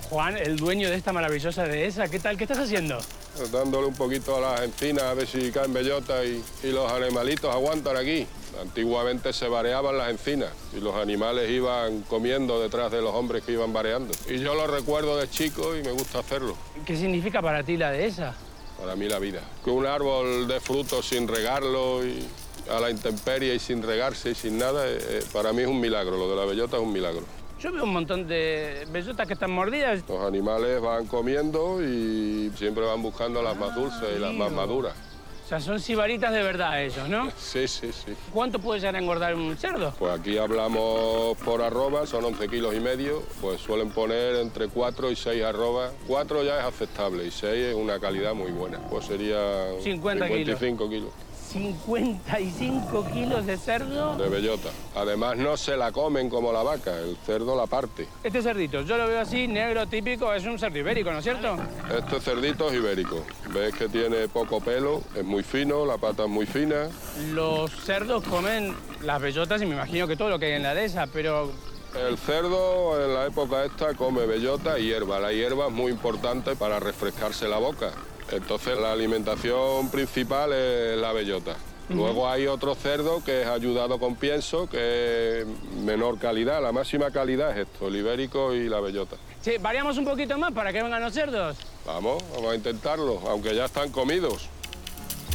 Juan, el dueño de esta maravillosa dehesa, ¿qué tal? ¿Qué estás haciendo? Dándole un poquito a las encinas a ver si caen bellotas y los animalitos aguantan aquí. Antiguamente se vareaban las encinas y los animales iban comiendo detrás de los hombres que iban vareando. Y yo lo recuerdo de chico y me gusta hacerlo. ¿Qué significa para ti la dehesa? Para mí la vida. Que un árbol dé frutos sin regarlo y a la intemperie y sin regarse y sin nada, para mí es un milagro. Lo de la bellota es un milagro. Yo veo un montón de bellotas que están mordidas. Los animales van comiendo y siempre van buscando las más dulces y las más maduras. O sea, son sibaritas de verdad ellos, ¿no? Sí, sí, sí. ¿Cuánto puede llegar a engordar un cerdo? Pues aquí hablamos por arroba, son 11,5 kilos, pues suelen poner entre 4 y 6 arrobas. 4 ya es aceptable y 6 es una calidad muy buena. Pues sería 55 kilos. 55 kilos de cerdo. De bellota. Además no se la comen como la vaca, el cerdo la parte. Este cerdito, yo lo veo así, negro, típico, es un cerdo ibérico, ¿no es cierto? Este cerdito es ibérico. Ves que tiene poco pelo, es muy fino, la pata es muy fina. Los cerdos comen las bellotas y me imagino que todo lo que hay en la dehesa, pero... El cerdo en la época esta come bellota y hierba. La hierba es muy importante para refrescarse la boca. Entonces la alimentación principal es la bellota. Luego hay otro cerdo que es ayudado con pienso, que es menor calidad. La máxima calidad es esto, el ibérico y la bellota. Sí, variamos un poquito más para que vengan los cerdos. Vamos a intentarlo, aunque ya están comidos.